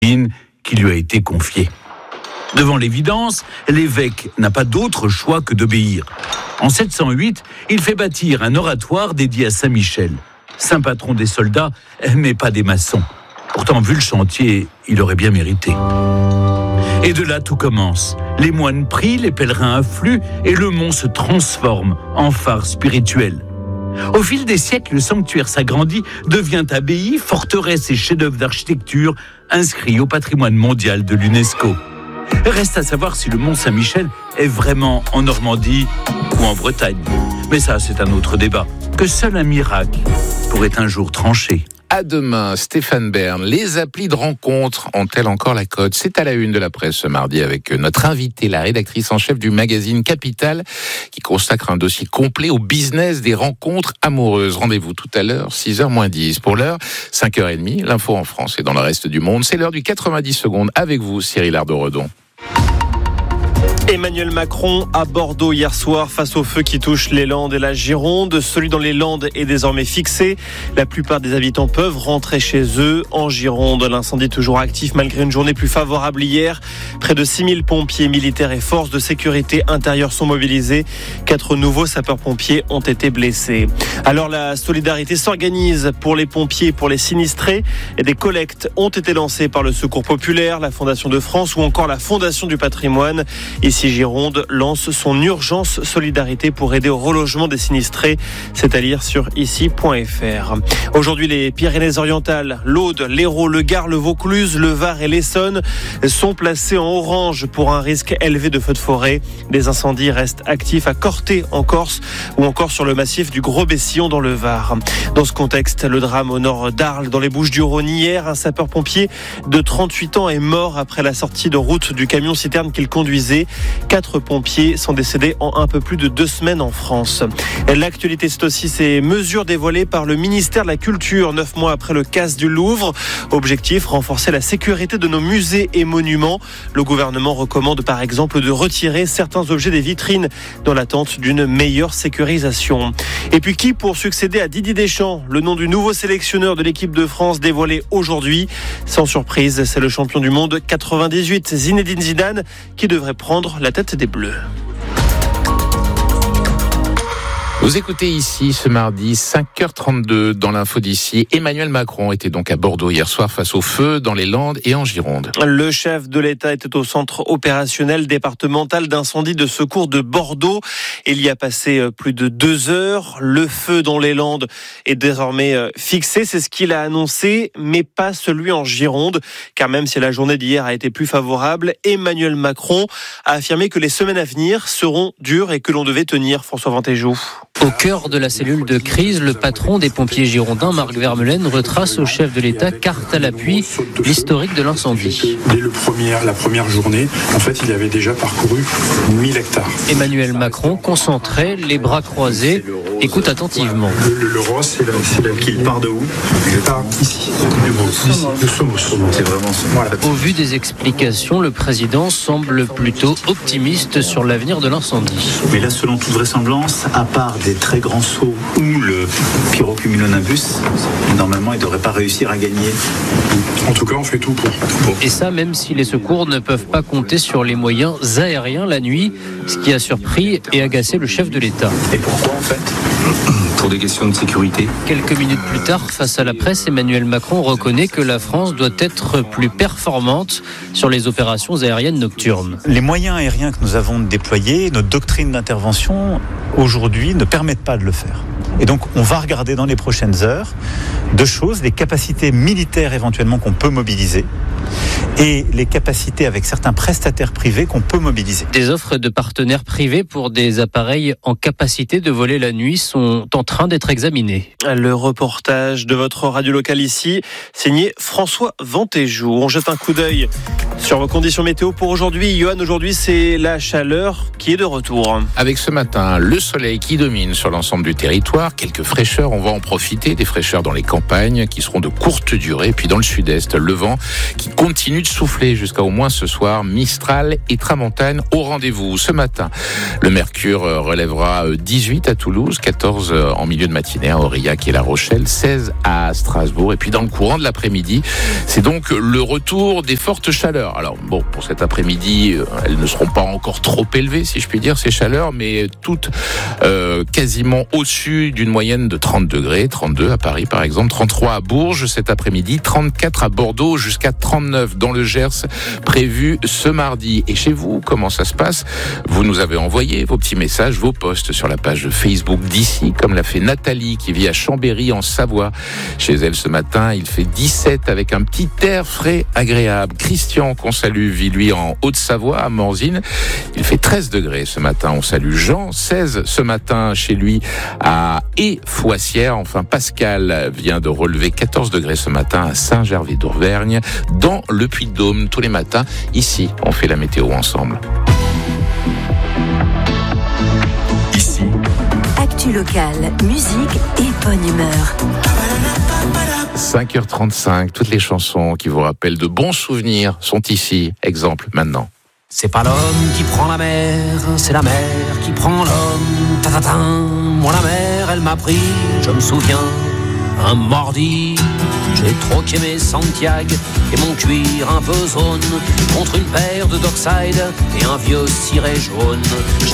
divine qui lui a été confiée. Devant l'évidence, l'évêque n'a pas d'autre choix que d'obéir. En 708, il fait bâtir un oratoire dédié à Saint-Michel, saint patron des soldats, mais pas des maçons. Pourtant, vu le chantier, il aurait bien mérité. Et de là, tout commence. Les moines prient, les pèlerins affluent et le mont se transforme en phare spirituel. Au fil des siècles, le sanctuaire s'agrandit, devient abbaye, forteresse et chef-d'œuvre d'architecture inscrits au patrimoine mondial de l'UNESCO. Reste à savoir si le mont Saint-Michel est vraiment en Normandie ou en Bretagne. Mais ça, c'est un autre débat que seul un miracle pourrait un jour trancher. À demain, Stéphane Bern. Les applis de rencontre ont-elles encore la cote ? C'est à la une de la presse ce mardi avec notre invitée, la rédactrice en chef du magazine Capital, qui consacre un dossier complet au business des rencontres amoureuses. Rendez-vous tout à l'heure, 6h-10. Pour l'heure, 5h30, l'info en France et dans le reste du monde. C'est l'heure du 90 secondes avec vous, Cyril Ardo-Redon. Emmanuel Macron à Bordeaux hier soir face au feu qui touche les Landes et la Gironde. Celui dans les Landes est désormais fixé. La plupart des habitants peuvent rentrer chez eux. En Gironde, l'incendie toujours actif malgré une journée plus favorable hier. Près de 6000 pompiers, militaires et forces de sécurité intérieure sont mobilisés. 4 nouveaux sapeurs-pompiers ont été blessés. Alors la solidarité s'organise pour les pompiers et pour les sinistrés. Et des collectes ont été lancées par le Secours populaire, la Fondation de France ou encore la Fondation du patrimoine. Ici, Gironde lance son urgence solidarité pour aider au relogement des sinistrés. C'est à lire sur ici.fr. Aujourd'hui, les Pyrénées-Orientales, l'Aude, l'Hérault, le Gard, le Vaucluse, le Var et l'Essonne sont placés en orange pour un risque élevé de feux de forêt. Des incendies restent actifs à Corté en Corse ou encore sur le massif du Gros-Bessillon dans le Var. Dans ce contexte, le drame au nord d'Arles, dans les Bouches-du-Rhône hier, un sapeur-pompier de 38 ans est mort après la sortie de route du camion-citerne qu'il conduisait. 4 pompiers sont décédés en un peu plus de 2 semaines en France. L'actualité, c'est aussi ces mesures dévoilées par le ministère de la Culture 9 mois après le casse du Louvre. Objectif, renforcer la sécurité de nos musées et monuments. Le gouvernement recommande par exemple de retirer certains objets des vitrines dans l'attente d'une meilleure sécurisation. Et puis qui pour succéder à Didier Deschamps ? Le nom du nouveau sélectionneur de l'équipe de France dévoilé aujourd'hui. Sans surprise, c'est le champion du monde 98, Zinedine Zidane, qui devrait prendre la tête des Bleus. Vous écoutez ici ce mardi 5h32 dans l'info d'ici. Emmanuel Macron était donc à Bordeaux hier soir face au feu dans les Landes et en Gironde. Le chef de l'État était au centre opérationnel départemental d'incendie de secours de Bordeaux. Il y a passé plus de 2 heures. Le feu dans les Landes est désormais fixé. C'est ce qu'il a annoncé, mais pas celui en Gironde. Car même si la journée d'hier a été plus favorable, Emmanuel Macron a affirmé que les semaines à venir seront dures et que l'on devait tenir. François Vantéjou. Au cœur de la cellule de crise, le patron des pompiers girondins, Marc Vermeulen, retrace au chef de l'État, carte à l'appui, l'historique de l'incendie. Dès la première journée, en fait, il avait déjà parcouru 1000 hectares. Emmanuel Macron, concentré, les bras croisés, écoute attentivement. Le Ros, c'est là qu'il part de où ? Il part ici, de Somos. C'est vraiment ça. Voilà. Au vu des explications, le président semble plutôt optimiste sur l'avenir de l'incendie. Mais là, selon toute vraisemblance, à part des très grands sauts ou le pyrocumulonimbus, normalement, il ne devrait pas réussir à gagner. En tout cas, on fait tout pour. Et ça, même si les secours ne peuvent pas compter sur les moyens aériens la nuit, ce qui a surpris et agacé le chef de l'État. Et pourquoi, en fait ? Pour des questions de sécurité. Quelques minutes plus tard, face à la presse, Emmanuel Macron reconnaît que la France doit être plus performante sur les opérations aériennes nocturnes. Les moyens aériens que nous avons déployés, notre doctrine d'intervention, aujourd'hui, ne permettent pas de le faire. Et donc, on va regarder dans les prochaines heures 2 choses, les capacités militaires éventuellement qu'on peut mobiliser et les capacités avec certains prestataires privés qu'on peut mobiliser. Des offres de partenaires privés pour des appareils en capacité de voler la nuit sont en train d'être examinées. Le reportage de votre radio locale ici, signé François Vantéjou. On jette un coup d'œil Sur vos conditions météo pour aujourd'hui, Johan, aujourd'hui c'est la chaleur qui est de retour. Avec ce matin, le soleil qui domine sur l'ensemble du territoire, quelques fraîcheurs, on va en profiter, des fraîcheurs dans les campagnes qui seront de courte durée, puis dans le sud-est, le vent qui continue de souffler jusqu'à au moins ce soir, Mistral et Tramontane au rendez-vous. Ce matin, le mercure relèvera 18 à Toulouse, 14 en milieu de matinée à Aurillac et La Rochelle, 16 à Strasbourg, et puis dans le courant de l'après-midi, c'est donc le retour des fortes chaleurs. Alors bon, pour cet après-midi, elles ne seront pas encore trop élevées, si je puis dire, ces chaleurs, mais toutes quasiment au-dessus d'une moyenne de 30 degrés, 32 à Paris par exemple, 33 à Bourges cet après-midi, 34 à Bordeaux, jusqu'à 39 dans le Gers, prévu ce mardi. Et chez vous, comment ça se passe ? Vous nous avez envoyé vos petits messages, vos posts sur la page Facebook d'ici, comme l'a fait Nathalie qui vit à Chambéry en Savoie. Chez elle ce matin, il fait 17 avec un petit air frais agréable. Christian, qu'on salue, vit lui en Haute-Savoie, à Morzine. Il fait 13 degrés ce matin. On salue Jean, 16 ce matin chez lui à Foissière. Enfin, Pascal vient de relever 14 degrés ce matin à Saint-Gervais d'Auvergne, dans le Puy-de-Dôme. Tous les matins, ici, on fait la météo ensemble. Ici, actu locale, musique et bonne humeur. 5h35, toutes les chansons qui vous rappellent de bons souvenirs sont ici. Exemple maintenant. C'est pas l'homme qui prend la mer, c'est la mer qui prend l'homme. Ta-ta-ta, moi la mer, elle m'a pris, je me souviens, un mardi. J'ai troqué mes Santiago et mon cuir un peu zone contre une paire de Dockside et un vieux ciré jaune.